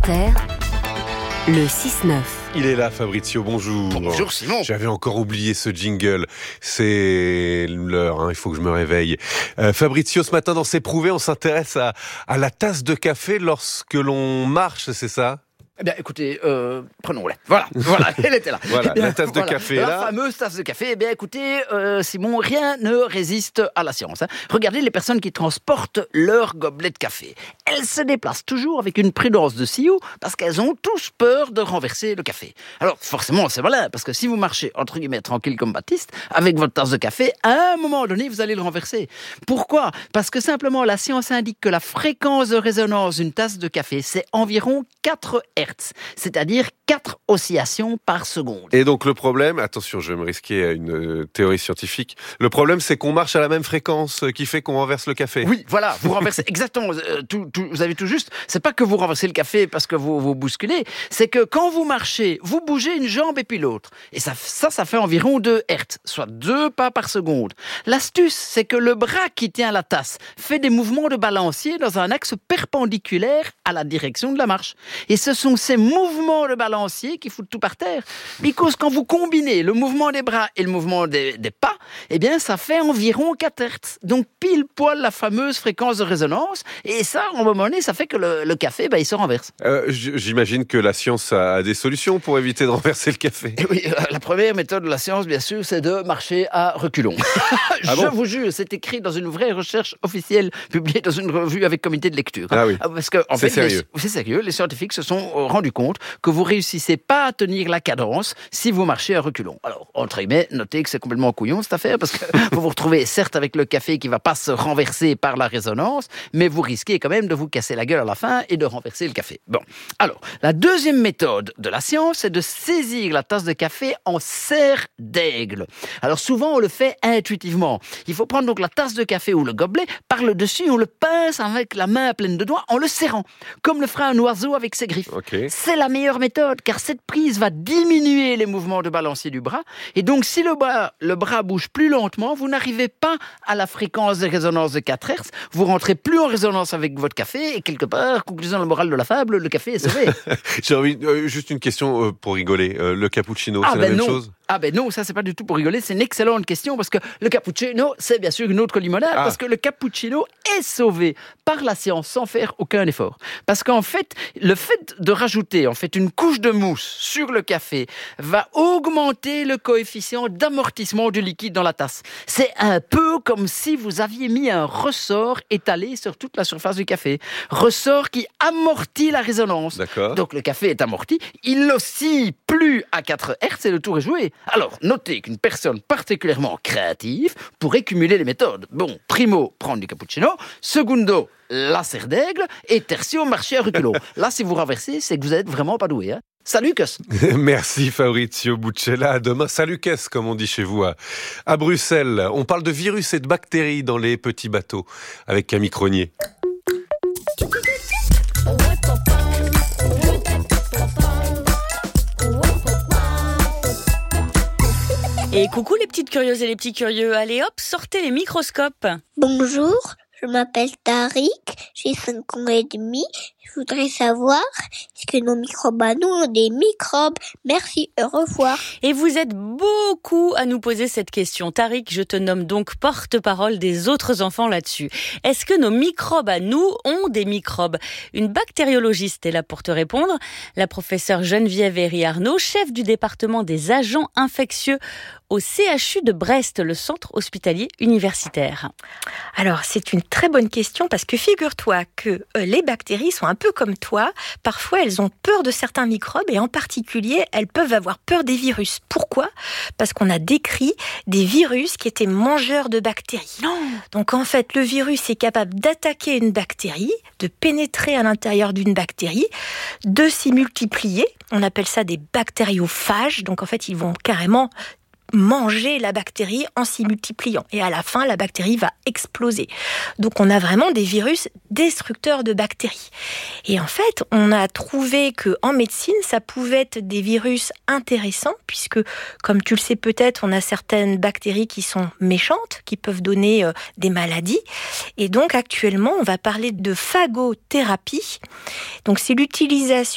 Inter, le 6-9. Il est là, Fabrizio, bonjour. Bonjour Simon. J'avais encore oublié ce jingle. C'est l'heure, il faut que je me réveille. Fabrizio, ce matin dans C'est prouvé, on s'intéresse à la tasse de café lorsque l'on marche, c'est ça ? Eh bien, écoutez, prenons-la. Voilà, elle était là. Voilà, la tasse de café est là. La fameuse tasse de café. Eh bien, écoutez, Simon, rien ne résiste à la science. Regardez les personnes qui transportent leur gobelet de café. Elles se déplacent toujours avec une prudence de sioux parce qu'elles ont tous peur de renverser le café. Alors, forcément, c'est malin, parce que si vous marchez, entre guillemets, tranquille comme Baptiste, avec votre tasse de café, à un moment donné, vous allez le renverser. Pourquoi ? Parce que simplement, la science indique que la fréquence de résonance d'une tasse de café, c'est environ 4 Hz. C'est-à-dire 4 oscillations par seconde. Et donc le problème, attention, je vais me risquer à une théorie scientifique, le problème c'est qu'on marche à la même fréquence qui fait qu'on renverse le café. Oui, voilà, vous renversez exactement, vous avez tout juste, c'est pas que vous renversez le café parce que vous bousculez, c'est que quand vous marchez, vous bougez une jambe et puis l'autre. Et ça fait environ 2 Hz, soit 2 pas par seconde. L'astuce, c'est que le bras qui tient la tasse fait des mouvements de balancier dans un axe perpendiculaire à la direction de la marche. Et ce sont ces mouvements de balancier qui foutent tout par terre. Because quand vous combinez le mouvement des bras et le mouvement des pas, eh bien, ça fait environ 4 Hz. Donc, pile poil la fameuse fréquence de résonance. Et ça, à un moment donné, ça fait que le café, il se renverse. J'imagine que la science a des solutions pour éviter de renverser le café. Et oui, la première méthode de la science, bien sûr, c'est de marcher à reculons. Vous jure, c'est écrit dans une vraie recherche officielle, publiée dans une revue avec comité de lecture. Ah oui, parce que, c'est sérieux. C'est sérieux, les scientifiques se sont rendus compte que vous réussissez pas à tenir la cadence si vous marchez à reculons. Alors, entre guillemets, notez que c'est complètement couillon cette affaire, parce que vous vous retrouvez certes avec le café qui va pas se renverser par la résonance, mais vous risquez quand même de vous casser la gueule à la fin et de renverser le café. Bon, alors, la deuxième méthode de la science, c'est de saisir la tasse de café en serre d'aigle. Alors souvent, on le fait intuitivement. Il faut prendre donc la tasse de café ou le gobelet, par le dessus, on le pince avec la main pleine de doigts en le serrant, comme le ferait un oiseau avec ses griffes. Okay. C'est la meilleure méthode, car cette prise va diminuer les mouvements de balancier du bras. Et donc, si le bras bouge plus lentement, vous n'arrivez pas à la fréquence de résonance de 4 Hz. Vous rentrez plus en résonance avec votre café. Et quelque part, conclusion la morale de la fable, le café est sauvé. J'ai envie, juste une question pour rigoler. Le cappuccino, c'est la même chose ? Ah ben non, ça c'est pas du tout pour rigoler, c'est une excellente question parce que le cappuccino, c'est bien sûr une autre limonade parce que le cappuccino est sauvé par la science sans faire aucun effort. Parce qu'en fait, le fait de rajouter une couche de mousse sur le café va augmenter le coefficient d'amortissement du liquide dans la tasse. C'est un peu comme si vous aviez mis un ressort étalé sur toute la surface du café. Ressort qui amortit la résonance. D'accord. Donc le café est amorti, il oscille plus à 4 Hz et le tour est joué. Alors, notez qu'une personne particulièrement créative pourrait cumuler les méthodes. Bon, primo, prendre du cappuccino. Secundo, la serre d'aigle. Et tertio, marcher à reculons. Là, si vous renversez, c'est que vous n'êtes vraiment pas doué. Salut, Cus. Merci Fabrizio Buccella. À demain. Salut, Cus, comme on dit chez vous à Bruxelles. On parle de virus et de bactéries dans les petits bateaux avec Camille Cronier. Et coucou les petites curieuses et les petits curieux, allez hop, sortez les microscopes. Bonjour, je m'appelle Tariq, j'ai 5 ans et demi. Je voudrais savoir, est-ce que nos microbes à nous ont des microbes ? Merci, au revoir. Et vous êtes beaucoup à nous poser cette question. Tariq, je te nomme donc porte-parole des autres enfants là-dessus. Est-ce que nos microbes à nous ont des microbes ? Une bactériologiste est là pour te répondre. La professeure Geneviève Herry-Arnaud, chef du département des agents infectieux au CHU de Brest, le centre hospitalier universitaire. Alors, c'est une très bonne question parce que figure-toi que les bactéries sont un peu comme toi. Parfois, elles ont peur de certains microbes et en particulier, elles peuvent avoir peur des virus. Pourquoi ? Parce qu'on a décrit des virus qui étaient mangeurs de bactéries. Non. Donc, en fait, le virus est capable d'attaquer une bactérie, de pénétrer à l'intérieur d'une bactérie, de s'y multiplier. On appelle ça des bactériophages. Donc, en fait, ils vont carrément manger la bactérie en s'y multipliant. Et à la fin, la bactérie va exploser. Donc, on a vraiment des virus destructeurs de bactéries. Et en fait, on a trouvé qu'en médecine, ça pouvait être des virus intéressants, puisque, comme tu le sais peut-être, on a certaines bactéries qui sont méchantes, qui peuvent donner des maladies. Et donc, actuellement, on va parler de phagothérapie. Donc, c'est l'utilisation